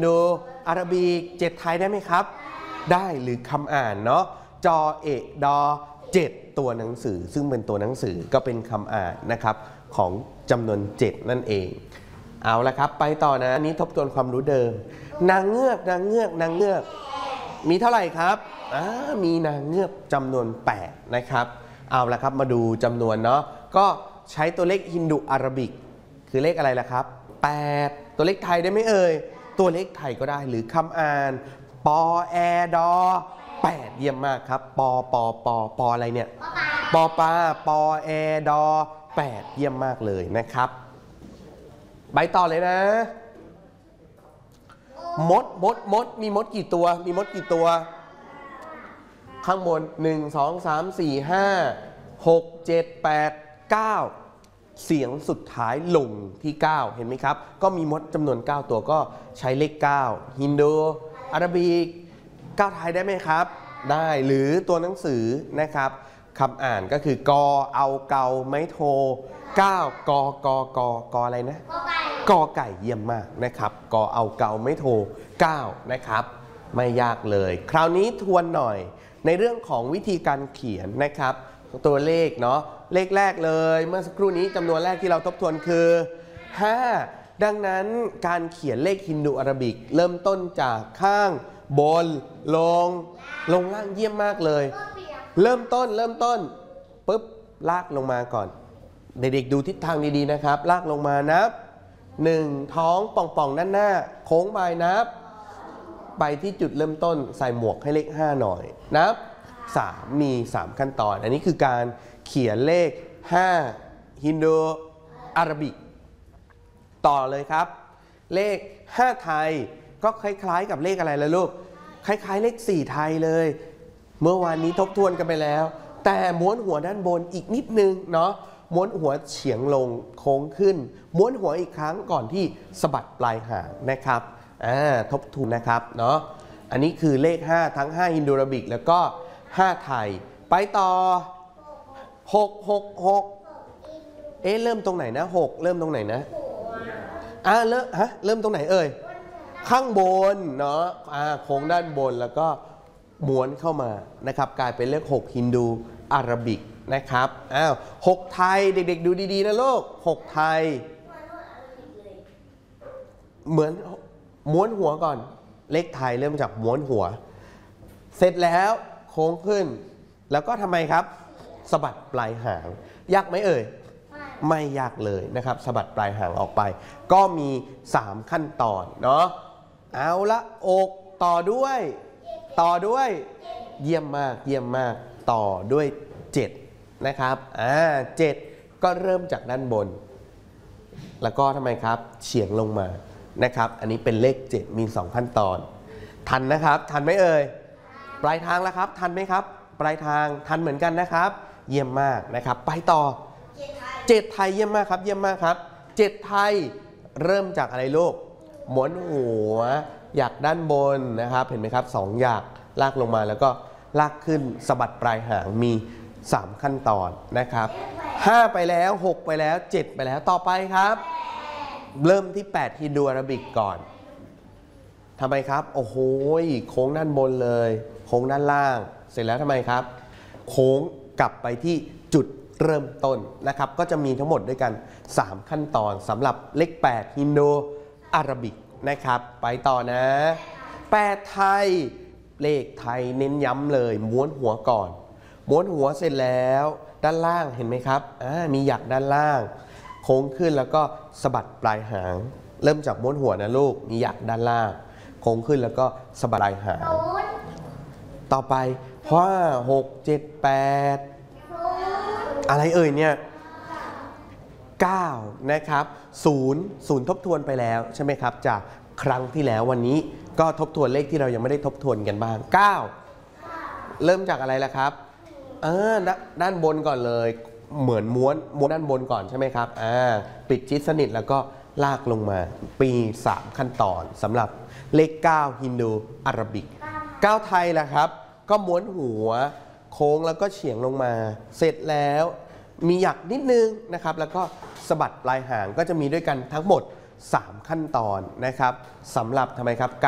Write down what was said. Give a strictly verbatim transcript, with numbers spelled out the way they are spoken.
โดอาราบิกเจ็ดไทยได้ไหมครับได้หรือคำอ่านเนาะจอเอะดอเจ็ดตัวหนังสือซึ่งเป็นตัวหนังสือก็เป็นคำอ่านนะครับของจำนวนเจ็ดนั่นเองเอาละครับไปต่อนะอันนี้ทบทวนความรู้เดิมนางเงือกนางเงือกนางเงือกมีเท่าไหร่ครับอ่ามีนางเงือกจำนวนแปดนะครับเอาละครับมาดูจำนวนเนาะก็ใช้ตัวเลขฮินดูอาราบิกคือเลขอะไรล่ะครับแปดตัวเลขไทยได้ไหมเอ่ยตัวเลขไทยก็ได้หรือคำอ่านปอแอดอแปดเยี่ยมมากครับปอปอปอปออะไรเนี่ยปอปาปอแอดอแปดเยี่ยมมากเลยนะครับใบต่อเลยนะมดมดมดมีมดกี่ตัวมีมดกี่ตัวข้างบนหนึ่ง สอง สาม สี่ ห้า หก เจ็ด แปด เก้าเสียงสุดท้ายลงที่เก้าเห็นไหมครับก็มีมดจำนวนเก้าตัวก็ใช้เลขเก้าฮินดูอาราบิกเก้าไทยได้ไหมครับได้หรือตัวหนังสือนะครับคำอ่านก็คือกอเอาเกาไม้โทเก้ากอกอกอกออะไรนะกอไก่เยี่ยมมากนะครับกอเอาเกาไม้โทเก้านะครับไม่ยากเลยคราวนี้ทวนหน่อยในเรื่องของวิธีการเขียนนะครับตัวเลขเนาะเลขแรกเลยเมื่อสักครู่นี้จำนวนแรกที่เราทบทวนคือห้าดังนั้นการเขียนเลขฮินดูอาราบิกเริ่มต้นจากข้างบนลงลงล่างเยี่ยมมากเลยเริ่มต้นเริ่มต้นปุ๊บลากลงมาก่อนเด็กๆดูทิศทางดีๆนะครับลากลงมานับหนึ่งท้องป่องๆด้านหน้าโค้งไปนับไปที่จุดเริ่มต้นใส่หมวกให้เลขห้าหน่อยนับสามมีสามขั้นตอนอันนี้คือการเขียนเลขห้าฮินดูอาราบิกต่อเลยครับเลขห้าไทยก็คล้ายๆกับเลขอะไรล่ะลูกคล้ายๆเลขสี่ไทยเลยเมื่อวานนี้ทบทวนกันไปแล้วแต่ม้วนหัวด้านบนอีกนิดนึงเนาะม้วนหัวเฉียงลงโค้งขึ้นม้วนหัวอีกครั้งก่อนที่สะบัดปลายหางนะครับอ่าทบทวนนะครับเนาะอันนี้คือเลขห้าทั้งห้าฮินดูอาราบิกแล้วก็ห้าไทยไปต่อหก หก หกเอ๊ะเริ่มตรงไหนนะหกเริ่มตรงไหนนะอ่าเริ่มฮะเริ่มตรงไหนเอ่ยข้างบนเนาะอ่าโค้งด้านบนแล้วก็ม้วนเข้ามานะครับกลายเป็นเลขหกฮินดูอาราบิกนะครับอ้าวหกไทยเด็กๆดูดีๆนะลูกหกไทยเหมือนม้วนหัวก่อนเลขไทยเริ่มจากม้วนหัวเสร็จแล้วโค้งขึ้นแล้วก็ทำไมครับสะบัดปลายหางยากไหมเอ่ยไม่ยากเลยนะครับสะบัดปลายหางออกไปก็มีสามขั้นตอนเนาะเอาละอกต่อด้วยต่อด้วยเยี่ยมมากเยี่ยมมากต่อด้วยเจ็ดนะครับอ่าเจ็ดก็เริ่มจากด้านบนแล้วก็ทำไมครับเฉียงลงมานะครับอันนี้เป็นเลขเจ็ดมีสองขั้นตอนทันนะครับทันไหมเอ่ยปลายทางแล้วครับทันไหมครับปลายทางทันเหมือนกันนะครับเยี่ยมมากนะครับไปต่อเจ็ดไทยเยี่ยมมากครับเยี่ยมมากครับเจ็ดไทยเริ่มจากอะไรลูกหมุนหัวหยักด้านบนนะครับเห็นไหมครับสองหยักลากลงมาแล้วก็ลากขึ้นสะบัดปลายหางมีสามขั้นตอนนะครับห้าไปแล้วหกไปแล้วเจ็ดไปแล้วต่อไปครับเริ่มที่แปดฮินดูอาราบิกก่อนทำไมครับโอ้โหโค้งด้านบนเลยโค้งด้านล่างเสร็จแล้วทำไมครับโค้งกลับไปที่จุดเริ่มต้นนะครับก็จะมีทั้งหมดด้วยกันสามขั้นตอนสำหรับเลขแปดฮินดูอาราบิกนะครับไปต่อนะแปดไทยเลขไทยเน้นย้ำเลยม้วนหัวก่อนม้วนหัวเสร็จแล้วด้านล่างเห็นไหมครับมีหยักด้านล่างโค้งขึ้นแล้วก็สะบัดปลายหางเริ่มจากม้วนหัวนะลูกมีหยักด้านล่างโค้งขึ้นแล้วก็สะบัดปลายหางต่อไปห้าหกเจ็ดแปดอะไรเอ่ยเนี่ยเก้านะครับศูนย์ศูนย์ทบทวนไปแล้วใช่ไหมครับจากครั้งที่แล้ววันนี้ก็ทบทวนเลขที่เรายังไม่ได้ทบทวนกันบ้างเก้าเริ่มจากอะไรล่ะครับเออด้านบนก่อนเลยเหมือนม้วนม้วนด้านบนก่อนใช่ไหมครับอ่าปิดชิดสนิทแล้วก็ลากลงมาปีสามขั้นตอนสำหรับเลขเก้าฮินดูอาราบิกเก้าไทยล่ะครับก็ม้วนหัวโค้งแล้วก็เฉียงลงมาเสร็จแล้วมีหยักนิดนึงนะครับแล้วก็สะบัดปลายหางก็จะมีด้วยกันทั้งหมดสามขั้นตอนนะครับสำหรับทำไมครับ